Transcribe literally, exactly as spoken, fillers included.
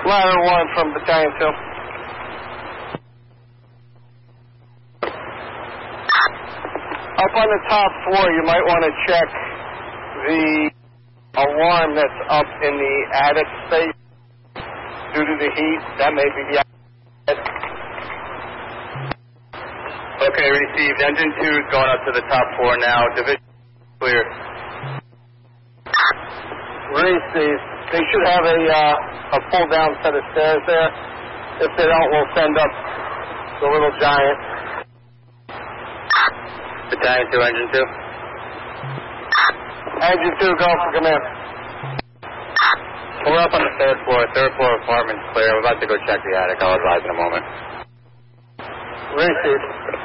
Ladder one from Battalion two. Up on the top floor, you might want to check the alarm that's up in the attic space due to the heat. That may be the attic. Okay, received. Engine two is going up to the top floor now. Division clear. Received. They should have a, uh, a pull-down set of stairs there. If they don't, we'll send up the little giant. Battalion two, engine two. Engine two, go for command. We're up on the third floor. Third floor apartment's clear. We're about to go check the attic. I'll advise in a moment. Received.